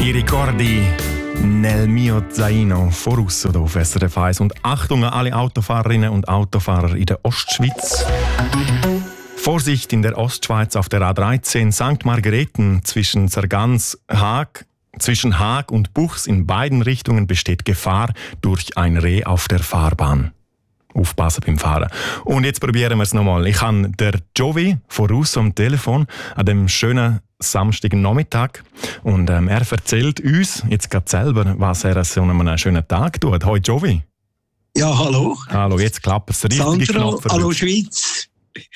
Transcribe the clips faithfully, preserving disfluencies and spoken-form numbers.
I ricordi nel mio zaino voraus oder auf S R F eins. Und Achtung an alle Autofahrerinnen und Autofahrer in der Ostschweiz. Vorsicht in der Ostschweiz auf der A dreizehn Sankt Margareten zwischen Sargans, Haag, zwischen Haag und Buchs in beiden Richtungen besteht Gefahr durch ein Reh auf der Fahrbahn. Aufpassen beim Fahren. Und jetzt probieren wir es nochmal. Ich habe der Jovi voraus am Telefon an dem schönen Samstagnachmittag und ähm, er erzählt uns jetzt gerade selber, was er an so einem schönen Tag tut. Hoi Jovi. Ja, hallo. Hallo, jetzt klappt es. Der richtige Sandro, Knopf. hallo Schweiz.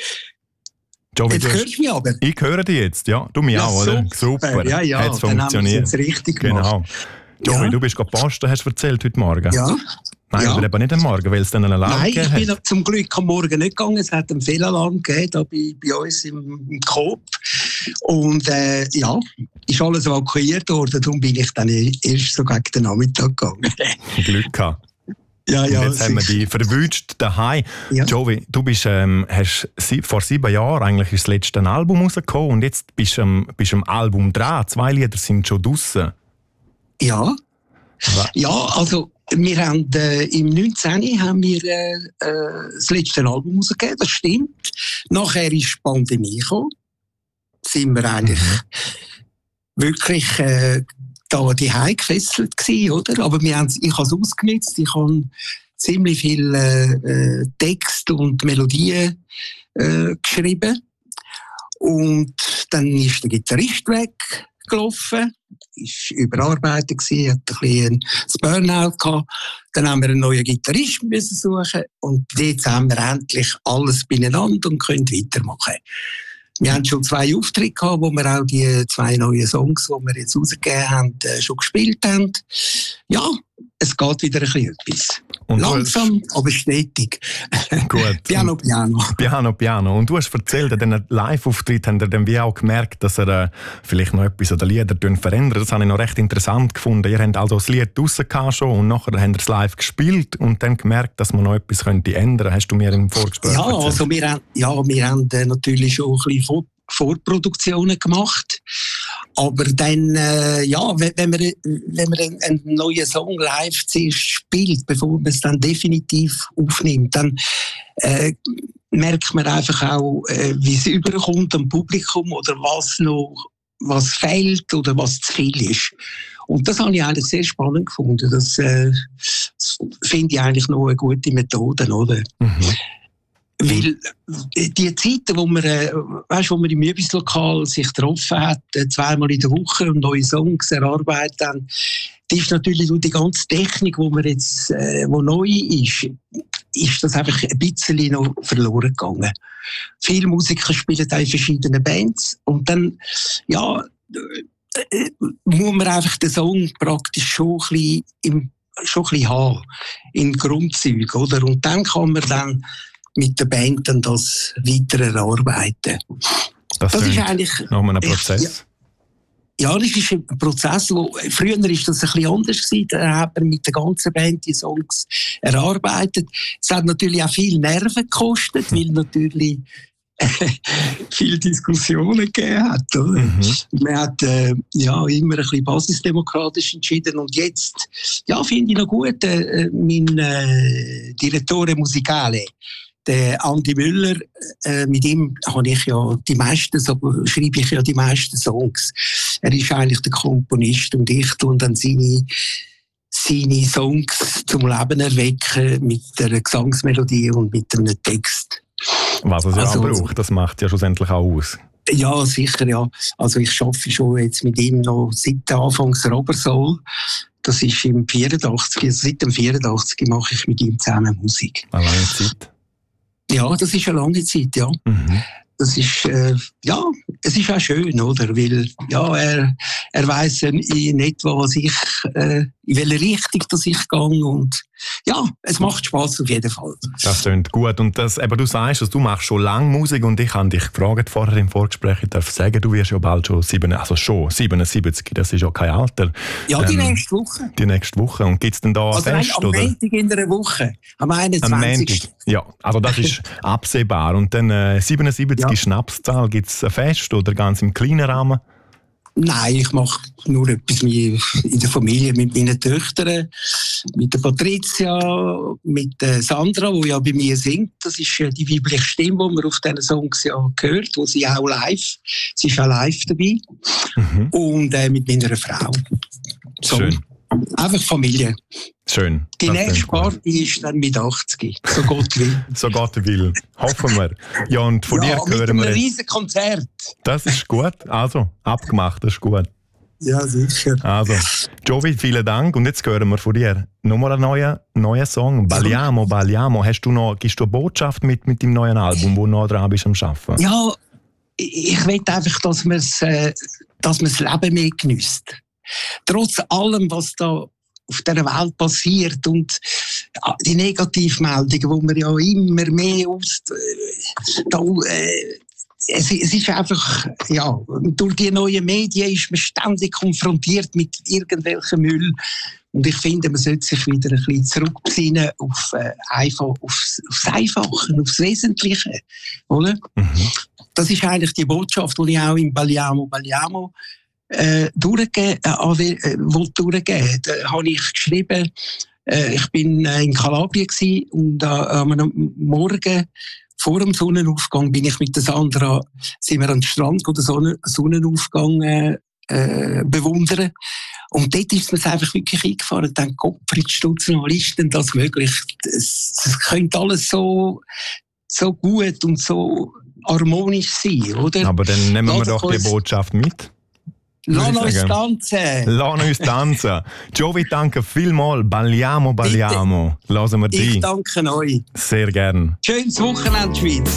Jovi, Jetzt du hörst du mich aber? Ich höre dich jetzt, ja. Du mich Ja, auch, oder? super. Super. Ja, ja, Hat's dann haben wir funktioniert. es jetzt richtig gemacht. Genau. Jovi, Ja. du bist gerade posten, hast du erzählt heute Morgen. Ja. Nein, ja. aber eben nicht am Morgen, weil es dann einen Alarm Nein, ich gegeben bin hat. zum Glück am Morgen nicht gegangen. Es hat einen Fehlalarm gegeben, da bei, bei uns im, im Coop. Und äh, ja, ist alles evakuiert worden. Darum bin ich dann erst so gegen den Nachmittag gegangen. Glück gehabt. Ja, ja. Und jetzt haben wir sicher. dich verwünscht daheim. Ja. Jovi, du bist, ähm, hast sie, vor sieben Jahren eigentlich ist das letzte Album rausgekommen und jetzt bist du am, bist am Album dran. Zwei Lieder sind schon draussen. Ja. Was? Ja, also wir haben äh, im neunzehn haben wir äh, äh, das letzte Album rausgegeben, das stimmt. Nachher ist die Pandemie gekommen. Sind wir eigentlich Mhm. wirklich äh, da die gefesselt gewesen, oder? Aber wir haben, ich habe es ausgenutzt. Ich habe ziemlich viel äh, äh, Text und Melodien äh, geschrieben. Und dann ist der Gitarrist weggelaufen, ist überarbeitet gewesen, hat ein bisschen das Burnout gehabt. Dann haben wir einen neuen Gitarrist müssen suchen und jetzt haben wir endlich alles beieinander und können weitermachen. Wir haben schon zwei Auftritte gehabt, wo wir auch die zwei neuen Songs, die wir jetzt rausgegeben haben, äh, schon gespielt haben. Ja, es geht wieder ein bisschen etwas. Und du Langsam, aber stetig. hast- Gut. Piano, Piano. Piano, Piano. Und du hast erzählt, an diesen Live-Auftritt haben ihr dann wie auch gemerkt, dass er äh, vielleicht noch etwas an den Liedern verändert. Das habe ich noch recht interessant gefunden. Ihr habt also das Lied draussen gehabt schon und nachher habt ihr es live gespielt und dann gemerkt, dass man noch etwas könnte ändern. Hast du mir im Vorgespräch Ja, erzählt? also wir haben, ja, wir haben äh, natürlich schon ein bisschen Vor- Vorproduktionen gemacht. Aber dann, äh, ja, wenn, wenn man, wenn man einen, einen neuen Song live zuerst spielt, bevor man es dann definitiv aufnimmt, dann äh, merkt man einfach auch, äh, wie es überkommt am Publikum oder was noch, was fehlt oder was zu viel ist. Und das habe ich eigentlich sehr spannend gefunden. Das, äh, das finde ich eigentlich noch eine gute Methode, oder? Mhm. Weil äh, die Zeiten, wo man, äh, weißt, wo man im Übungslokal sich getroffen hat, äh, zweimal in der Woche und neue Songs erarbeitet haben, die ist natürlich durch die ganze Technik, wo man jetzt, äh, wo neu ist, ist das einfach ein bisschen noch verloren gegangen. Viele Musiker spielen auch in verschiedenen Bands und dann, ja, äh, muss man einfach den Song praktisch schon ein bisschen, im, schon ein bisschen haben, in Grundzügen, oder? Und dann kann man dann mit der Band dann das weiter erarbeiten. Das, Das ist klingt eigentlich nach einem ich- Prozess. Ja, das ist ein Prozess, wo, früher ist das ein bisschen anders gewesen. Da hat man mit der ganzen Band die Songs erarbeitet. Es hat natürlich auch viel Nerven gekostet, weil natürlich viele Diskussionen gegeben hat. Oder? Mhm. Man hat äh, ja, immer ein bisschen basisdemokratisch entschieden und jetzt, ja, finde ich noch gut, äh, mein äh, Direttore Musicale, der Andi Müller, äh, mit ihm habe ich ja die meisten, so schreibe ich ja die meisten Songs. Er ist eigentlich der Komponist und ich tue dann seine, seine Songs zum Leben erwecken mit einer Gesangsmelodie und mit einem Text. Was es ja Also- auch braucht, das macht ja schlussendlich auch aus. Ja, sicher, ja. Also ich arbeite schon jetzt mit ihm noch seit Anfangs Robersoul. Das ist im vierundachtzig, also seit dem vierundachtzig mache ich mit ihm zusammen Musik. Eine lange Zeit. Ja, das ist eine lange Zeit, ja. Mhm. Das ist, äh, ja, es ist auch schön, oder? Weil, ja, er, er weiss in etwa, was ich, äh, in welche Richtung dass ich gehe und, ja, es macht Spass auf jeden Fall. Das klingt gut. Und das, eben, du sagst, dass du machst schon lange Musik und ich habe dich gefragt vorher im Vorgespräch, ich darf sagen, du wirst ja bald schon sieben, also schon siebenundsiebzig, das ist ja kein Alter. Ja, die Ähm, nächste Woche. Die nächste Woche. Und gibt es denn da ein Also Fest? am oder? Montag in einer Woche. Am Am einundzwanzigsten Montag. Ja, also das ist absehbar. Und dann äh, siebenundsiebzig Ja. Schnapszahl, gibt es ein Fest oder ganz im kleinen Rahmen? Nein, ich mache nur etwas in der Familie mit meinen Töchtern, mit der Patricia, mit der Sandra, die ja bei mir singt. Das ist die weibliche Stimme, die man auf diesen Songs ja hört, wo sie auch live, sie ist auch live dabei. Mhm. Und äh, mit meiner Frau. So. Schön. Einfach Familie. Schön. Die nächste Party ist dann mit achtzig. So Gott will. So Gott will. Hoffen wir. Ja, und von ja, dir hören wir. Ein riesen Konzert. Das ist gut. Also, abgemacht, das ist gut. Ja, sicher. Also, Jovi, vielen Dank. Und jetzt hören wir von dir nochmal einen neuen, neuen Song. Balliamo, Balliamo. Hast du noch, gibst du eine Botschaft mit, mit deinem neuen Album, wo du noch dran bist am Arbeiten? Ja, ich will einfach, dass man äh, das Leben mehr genießt. Trotz allem, was da auf dieser Welt passiert und die Negativmeldungen, die wir ja immer mehr aus... Da, äh, es, es ist einfach, ja, durch die neuen Medien ist man ständig konfrontiert mit irgendwelchem Müll. Und ich finde, man sollte sich wieder ein bisschen zurückbesinnen auf, äh, einfach, aufs, aufs Einfache, aufs Wesentliche. Oder? Mhm. Das ist eigentlich die Botschaft, die ich auch in Balliamo, Balliamo Äh, durchgeben, äh, äh, durchgeben. Da habe ich geschrieben, äh, ich bin äh, in Kalabrien gsi und äh, am Morgen vor dem Sonnenaufgang bin ich mit der Sandra, sind wir am Strand den Sonnen- Sonnenaufgang äh, äh, bewundern. Und dort ist mir einfach wirklich eingefahren. Dann Gottfried Stutzer, wie ist denn das möglich? Es, es könnte alles so, so gut und so harmonisch sein, oder? Aber dann nehmen wir doch die Botschaft mit. Lass uns tanzen! Lass uns tanzen! Jovi, danke vielmals. Balliamo, Balliamo. Lassen wir dich. Ich danke euch. Sehr gern. Schönes Wochenende, Schweiz.